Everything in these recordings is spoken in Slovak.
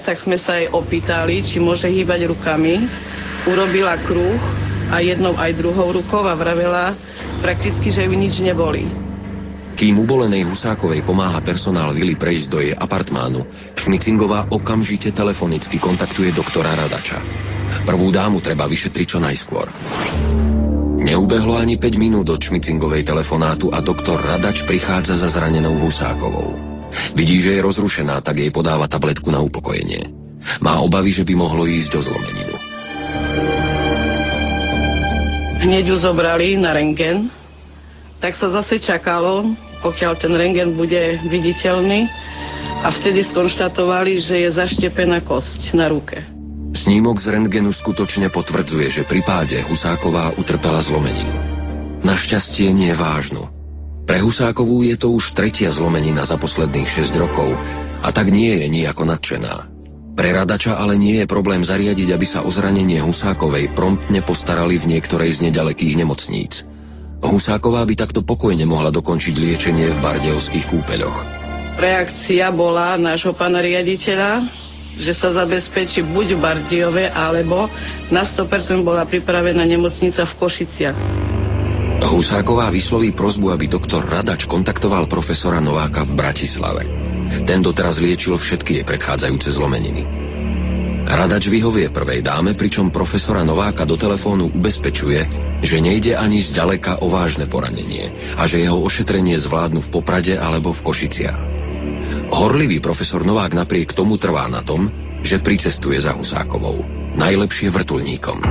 Tak sme sa jej opýtali, či môže hýbať rukami. Urobila kruh a jednou aj druhou rukou a vravela prakticky, že ju nič neboli. Kým ubolenej Husákovej pomáha personál vily prejsť do jej apartmánu, Šmicingová okamžite telefonicky kontaktuje doktora Radača. Prvú dámu treba vyšetriť čo najskôr. Neubehlo ani 5 minút od Šmicingovej telefonátu a doktor Radač prichádza za zranenou Husákovou. Vidí, že je rozrušená, tak jej podáva tabletku na upokojenie. Má obavy, že by mohlo ísť o zlomeninu. Hneď ju zobrali na rentgen, tak sa zase čakalo, pokiaľ ten rentgen bude viditeľný, a vtedy skonštatovali, že je zaštepená kosť na ruke. Snímok z rentgenu skutočne potvrdzuje, že pri páde Husáková utrpela zlomeninu. Našťastie nie vážnu. Pre Husákovú je to už 3. zlomenina za posledných 6 rokov a tak nie je nijako nadšená. Pre Radača ale nie je problém zariadiť, aby sa o zranenie Husákovej promptne postarali v niektorej z nedalekých nemocníc. Husáková by takto pokojne mohla dokončiť liečenie v Bardejovských kúpeľoch. Reakcia bola nášho pána riaditeľa, že sa zabezpečí buď v Bardejove, alebo na 100% bola pripravená nemocnica v Košiciach. Husáková vysloví prosbu, aby doktor Radač kontaktoval profesora Nováka v Bratislave. Ten doteraz liečil všetky jej predchádzajúce zlomeniny. Radač vyhovie prvej dáme, pričom profesora Nováka do telefónu ubezpečuje, že nejde ani zďaleka o vážne poranenie a že jeho ošetrenie zvládnu v Poprade alebo v Košiciach. Horlivý profesor Novák napriek tomu trvá na tom, že pricestuje za Husákovou. Najlepšie vrtuľníkom.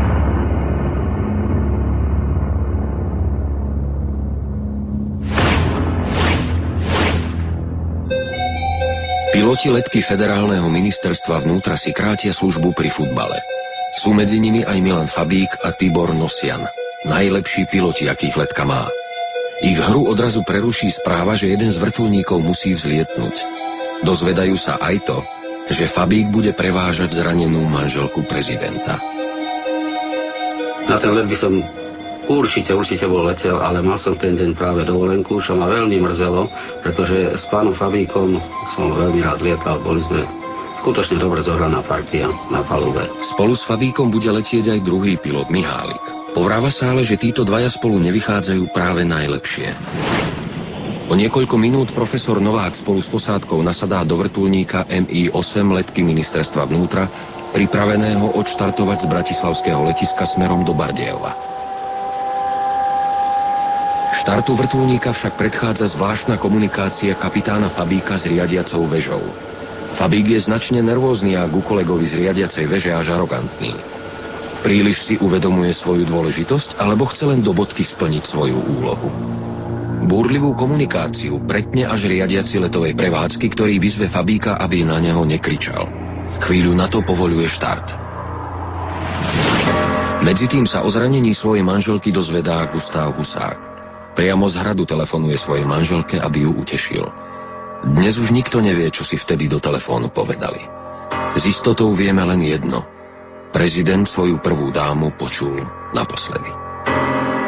Piloti letky Federálneho ministerstva vnútra si krátia službu pri futbale. Sú medzi nimi aj Milan Fabík a Tibor Nosian, najlepší piloti, akých letka má. Ich hru odrazu preruší správa, že jeden z vrtuľníkov musí vzlietnúť. Dozvedajú sa aj to, že Fabík bude prevážať zranenú manželku prezidenta. Na ten let by som určite bol letel, ale mal som ten deň práve dovolenku, čo ma veľmi mrzelo, pretože s pánom Fabíkom som veľmi rád lietal, boli sme skutočne dobre zohraná partia na palube. Spolu s Fabíkom bude letieť aj druhý pilot Mihálik. Povráva sa ale, že títo dvaja spolu nevychádzajú práve najlepšie. O niekoľko minút profesor Novák spolu s posádkou nasadá do vrtuľníka Mi-8 letky ministerstva vnútra, pripraveného odštartovať z bratislavského letiska smerom do Bardejova. Štartu vrtuľníka však predchádza zvláštna komunikácia kapitána Fabíka s riadiacou vežou. Fabík je značne nervózny a ku kolegovi z riadiacej veže až arogantný. Príliš si uvedomuje svoju dôležitosť, alebo chce len do bodky splniť svoju úlohu. Búrlivú komunikáciu pretne až riadiaci letovej prevádzky, ktorý vyzve Fabíka, aby na neho nekričal. Chvíľu na to povoľuje štart. Medzitým sa o zranení svojej manželky dozvedá Gustav Husák. Priamo z hradu telefonuje svojej manželke, aby ju utešil. Dnes už nikto nevie, čo si vtedy do telefónu povedali. S istotou vieme len jedno. Prezident svoju prvú dámu počul naposledy.